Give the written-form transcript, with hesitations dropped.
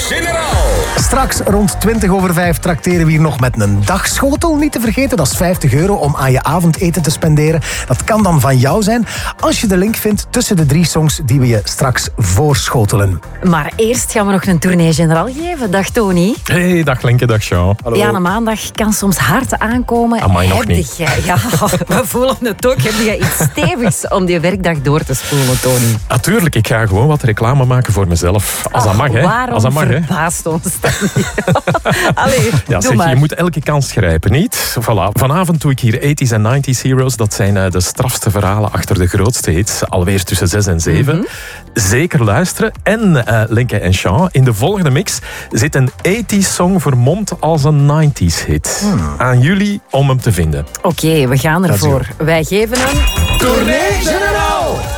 Generaal. Straks rond 5:20 trakteren we hier nog met een dagschotel. Niet te vergeten, dat is €50 om aan je avondeten te spenderen. Dat kan dan van jou zijn als je de link vindt tussen de 3 songs die we je straks voorschotelen. Maar eerst gaan we nog een tournee generaal geven. Dag Tony. Hey, dag Lenke, dag Jean. Hallo. Ja, een maandag kan soms hard aankomen. Amai, nog niet. Ja, we voelen het ook. Heb je iets stevigs om die werkdag door te spoelen, Tony? Natuurlijk, ik ga gewoon wat reclame maken voor mezelf. Als dat mag, hè. Waarom Als dat mag, hè. verbaast ons dat niet? Allee, Ja, doe zeg, maar. je moet elke kans grijpen, niet? Voilà. Vanavond doe ik hier 80s en 90s Heroes. Dat zijn de strafste verhalen achter de grootste hits. Alweer tussen 6 en 7. Zeker luisteren. En Lenke en Jean, in de volgende mix zit een 80s song vermomd als een 90s hit. Aan jullie om hem te vinden. Oké, we gaan ervoor. Wij geven hem... Tournee Generaal.